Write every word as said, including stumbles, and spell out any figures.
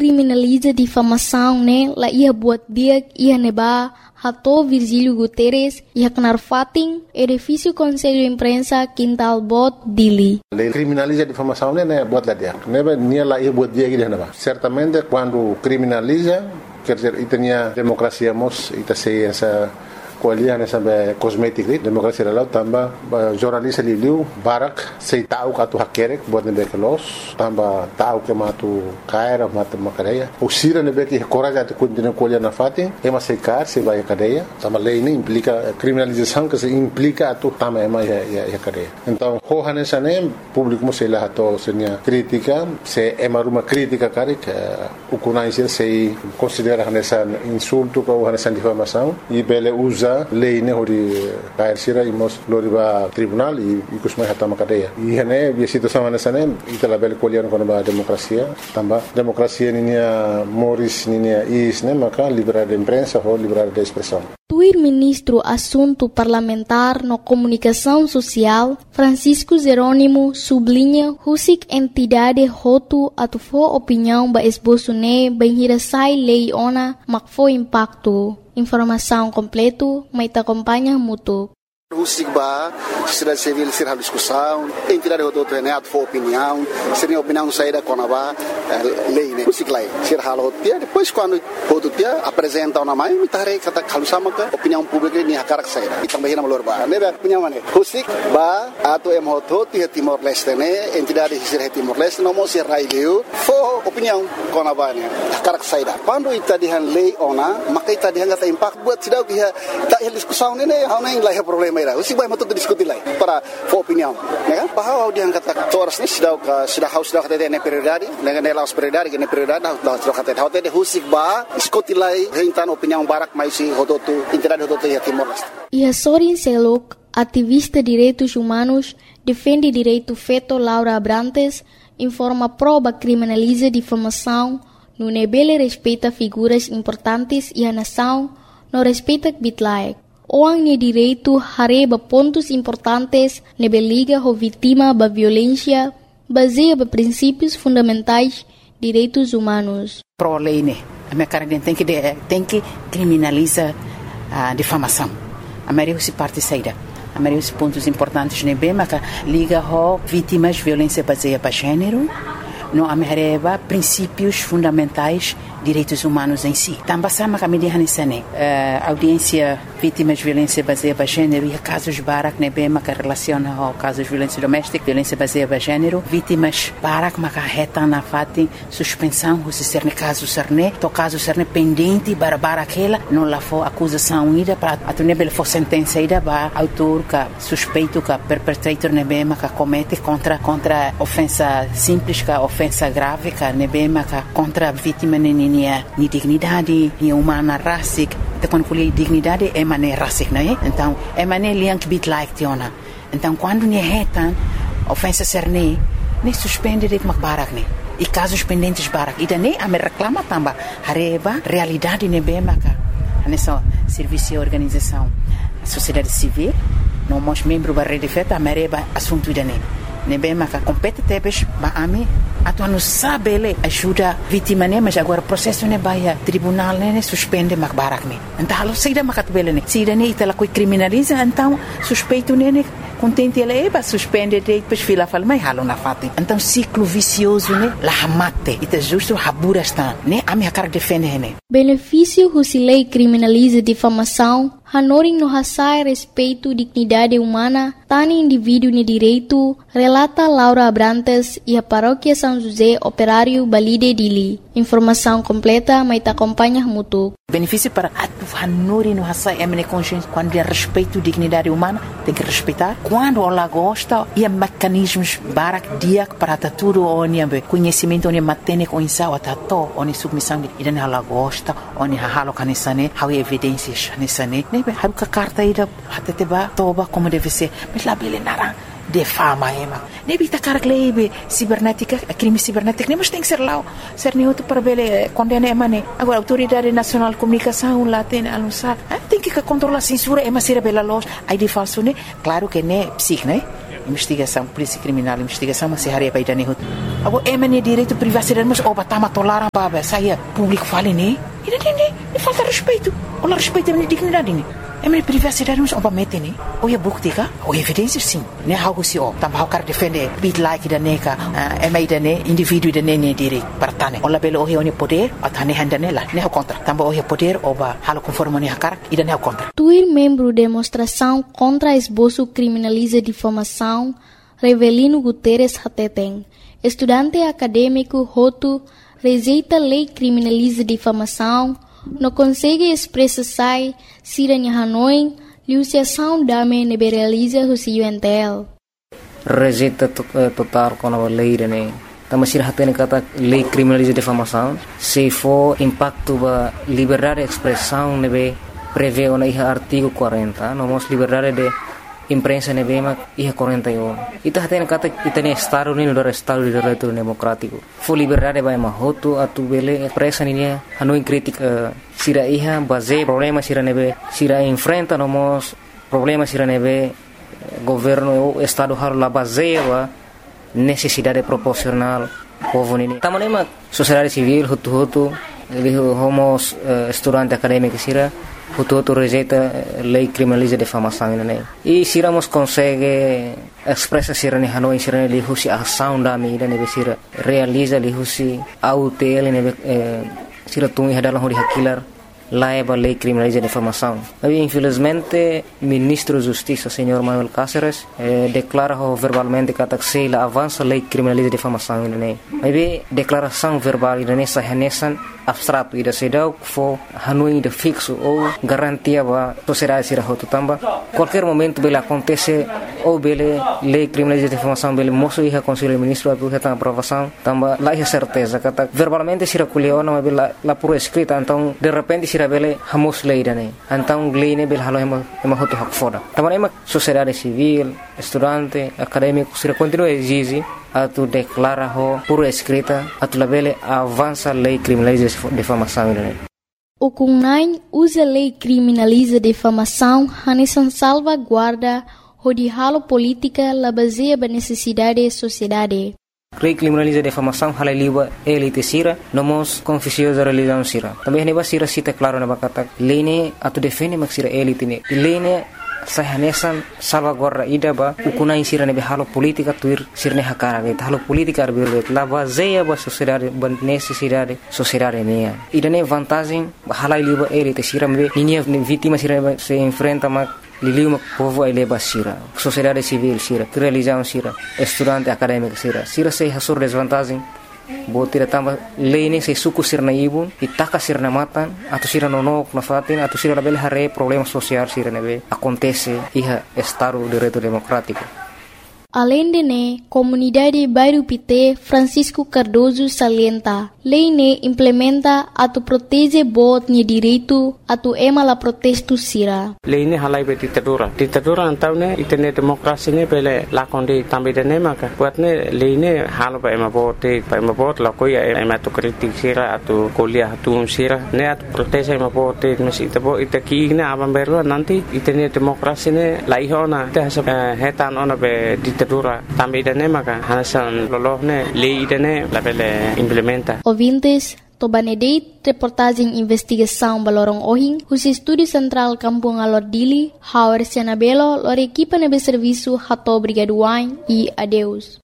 criminaliza difamação, né? Lá ia buat dia, ia neba, Hato Virgílio Guterres, ia kenar fating, edifício Conselho de Imprensa, Quintal Bot, Dili. Lei criminaliza difamação, né? Buat lá dia. Neba, nia lá ia buat dia que neba. Certamente, quando criminaliza, quer dizer, e tinha democracia, mos, e sei essa coalia nessa cosmética, democracia lá, tamba jornalista liu, barak, sei tahu katu hakerek, buat nebe kelos, tamba tahu que matu caira, matu macareia. O sira nebe que coragem de continuar coalia na fatin, ema sei car, sei vai a cadeia. Tamba lei nem implica criminalização que se implica a tu tamba ema a cadeia. Então, hoja nessa nem público mo sei lá to senia crítica, se ema uma crítica cari que o conhecer sei considera nessa insulto ou nessa difamação e bele usa lei ne hori kair sira imos loriba tribunal e kusmai hatama cadeia e hene a situação nessa ne itala bel kolian kono ba democracia tamba democracia ninia moris ninia is ne maka liberdade de imprensa ou liberdade de expressão. Tuir ministro assunto parlamentar no comunicação social Francisco Jerônimo sublinha husik entidade hotu atufo opinião ba esboço ne bem hirasai lei ona makfo impacto. Informação completo, mas te acompanha mútuo. O SIGBA, sociedade civil, será discussão, entidade do outro né, for opinião, seria opinião saída com a lei, né, o SIGLAI, será halo dia, depois quando o dia apresenta uma mãe, me tarei kata kalau sama ke opinião pública ni hakarak saída, e também na melhor ba, né, opinião né, o SIGBA atau M H T T Timor Leste né, entidade será Timor Leste, não mostra raio, for opinião com a ba né, hakarak saída. Quando ita dihan lei ona, maka ita dihan kata impact buat sidau dia tak diskusão né, hau nem lah problema. O SIGBA mau tuh diskusi lagi para opinião, né? Bahwa dia angkat toras ni sudah sudah harus sudah kata dia prioridade, dengan dia laos prioridade, dengan prioridade dah sudah kata dia. Hotel dia o SIGBA diskusi lagi tentang opinião barak mais si hototu entidade hototu ya Timor Leste. E a Sorin Selok, ativista direitos humanos, defende direito feto Laura Abrantes, informa prova criminaliza difamação, no nebele respeita figuras importantes e a nação, no respeita bitlaek. Orang ni direito hareba pontos importantes nebe liga ho vítima ba violência baseia ba princípios fundamentais direitos humanos. Pro lei né, a minha cara tem que tem que criminaliza a difamação. A maioria se parte saída. A maioria dos pontos importantes nebe maca liga ho vítimas violência baseia ba gênero. No amereba princípios fundamentais direitos humanos em si. Também sama kami dihan isane audiência vítimas de violência baseada em gênero e casos barak nebe maka relaciona ao casos de violência doméstica, violência baseada em gênero, vítimas barak maka reta na fati suspensão se ser ne caso serne, to caso serne pendente para barakela não lá for acusação ida para a nebe for sentença ida ba autor ka suspeito ka perpetrator nebe maka comete contra contra ofensa simples ka ofensa grave ka nebe maka contra vítima ni ni dignidade ni humana racic te quando colhe dignidade é mané racic né então é mané liank bit like tiona então quando ni retan ofensa serne ni suspende det mak barak ne e casos pendentes barak ida ne a me reclama tamba hareba realidade ne be maka nessa serviço e organização sociedade civil não mos membro ba rede feta mereba assunto ida ne ne be maka compete tebes ba ami atu não sabe ele ajuda vítima né mas agora processo ne baia tribunal né suspende mak barak ne então halo saída makat bele ne saída ne itala coi criminaliza então suspeito ne contente ele é suspende depois fila fala mas halo na fati então ciclo vicioso né la mate ita justo habura está né a minha cara defende ne benefício husilei criminaliza difamação hanoring no hasai respeito dignidade humana tani indivíduo ne direito relata Laura Abrantes e a paróquia São José Operário Balide Dili. Informação completa, mas te acompanha mútuo. Benefício para a hanoring no hasai emne consciência quando é respeito dignidade humana tem que respeitar quando ela gosta e mecanismos barak dia para tudo onde conhecimento onde matene com insau atato onde submissão e dan ela gosta onde halo kanisane how evidências nisane nebe haruka carta ida hateteba toba como deve ser mas lá bele nara de fama ema nebe ta carglebe cibernética crime cibernético nem mas tem que ser lá ser neutro para bele condena emane agora autoridade nacional de comunicação lá tem anunciar tem que controlar a censura ema ser bela loja aí de falso né claro que né psic né investigação, polícia criminal, investigação, mas se haria para ir dane hut. Abo emane direito privacidade, mas oba tama toleran baba, saya público fale ni, ida dene, ni falta respeito. Ola respeito a dignidade ni. Emane privacidade mas oba mete ni. Oya bukti ka? Oya evidência sim. Ne algo se o, tamba cara defender, bit like da neka, emai dane indivíduo da nene direito para tane. Ola belo oya oni poder, atane handane la, ne contra. Tamba oya poder oba halo conforme ni hakar, ida ne contra. Tuir membro demonstração contra esboço criminaliza difamação, Revelino Guterres Hateteng, estudante acadêmico Roto, rejeita lei criminaliza difamação, não consegue expressar Siranya Hanoi, liuciação dame neberaliza o cientel. Rejeita total com a lei, né? Tama sira hatene kata lei criminaliza difamação, se for impacto ba liberdade de expressão nebe prevê na iha artigo quarenta, nomos liberdade de imprensa nebe mak iha quarenta e um. Ita hatene kata itane estado ni do estado de direito democrático. Fo liberdade ba mahoto atu bele expressa ni hanoi crítica sira iha base problema sira nebe sira enfrenta nomos problema sira nebe governo o estado har la base ba necessidade proporcional povo nini. Tamanema sociedade civil hutu-hutu ele homos uh, estudante acadêmico sira hutu-hutu rejeita lei criminaliza difamação nini. E siramos consegue expressa sira ni Hanoi sira ni husi ação da mi nebe sira realiza li husi autel nebe sira tungi hadalang hodi hakilar laiba lei criminaliza difamação. Mas infelizmente ministro da Justiça senhor Manuel Cáceres eh, declara verbalmente que a la avança lei criminaliza difamação ini. Mas declaração verbal ini sahanesan abstrato ida sedau fo Hanoi de fixo ou garantia ba sociedade sira hotu tamba qualquer momento bela acontece ou bele lei criminaliza difamação bele moço ia conselho ministro atu reta aprovação tamba lá é certeza kata verbalmente sira kuliona mas bela la por escrita então de repente sira bele hamos lei dane então lei ne bele halo ema ema hotu hak foda tamba ema sociedade civil estudante acadêmico sira continua exige atu declara ho por escrita atu labele avança lei criminaliza difamação ini. O Kunai usa lei criminaliza difamação hanesan salvaguarda hodi halo política la baseia ba necessidade sociedade. Lei criminaliza difamação halai liba elite sira nomos confusiosa religião sira. Também neba sira cita claro na bakata lei ne atu defende mak sira elite ne. Lei ne sahanesan salvaguarda ida ba ukunai sira nebe halo politika tuir sirne hakara ge halo politika arbirbe la baseia ba sociedade ba necessidade sociedade mea ida ne vantagem ba halai liba elite sira mbe ninia vítima sira se enfrenta ma liliu mak povo ele ba sira sociedade civil sira religião sira estudante acadêmico sira sira se hasur desvantagem botira tamba lei ni se suku sirna ibun itaka sirna matan atau sira nonok na fatin atau sira label hare problema sosial sira nebe acontece iha estado de direito democrático. Além de ne, comunidade Bairro Pité Francisco Cardoso salienta, lei ne implementa atu protege bot ni direito atu ema la protesto sira. Lei ne halai be ditadura. Ditadura antau ne itene demokrasi ne bele lakondi tambi de ne maka. Buat ne lei ne halo ba ema bote, ba ema bot la koya ema tu kritik sira atu kuliah atu sira ne atu protege ema bote mesi itabo itaki ne abang berua nanti itene demokrasi ne laihona te hasa hetan ona be ditadura tambi de ne maka hanasan lolohne lei de ne la bele implementa. Ouvintes, Tobanedeit, reportagem investigação Balorong Ohing, os Estúdio Central Kampung Alordili, Hauer Sianabelo, lor equipa nebe serviço Hato Brigaduain e adeus.